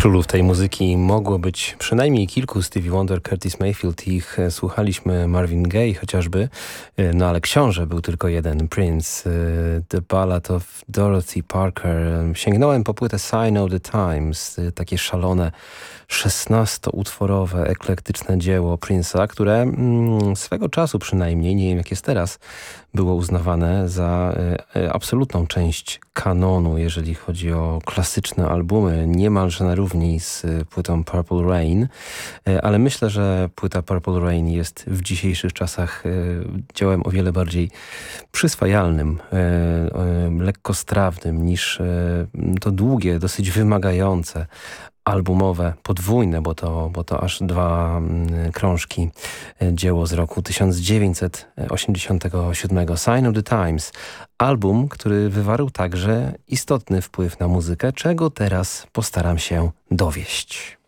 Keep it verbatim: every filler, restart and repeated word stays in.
Królów tej muzyki mogło być przynajmniej kilku. Stevie Wonder, Curtis Mayfield, ich słuchaliśmy, Marvin Gaye chociażby, no ale książę był tylko jeden, Prince, The Ballad of Dorothy Parker. Sięgnąłem po płytę Sign of the Times, takie szalone szesnastoutworowe, eklektyczne dzieło Prince'a, które mm, swego czasu przynajmniej, nie wiem jak jest teraz, było uznawane za y, absolutną część kanonu, jeżeli chodzi o klasyczne albumy, niemalże na równi z y, płytą Purple Rain, y, ale myślę, że płyta Purple Rain jest w dzisiejszych czasach y, dziełem o wiele bardziej przyswajalnym, y, y, lekkostrawnym niż y, to długie, dosyć wymagające albumowe, podwójne, bo to, bo to aż dwa mm, krążki, dzieło z roku tysiąc dziewięćset osiemdziesiątego siódmego, Sign of the Times. Album, który wywarł także istotny wpływ na muzykę, czego teraz postaram się dowieść.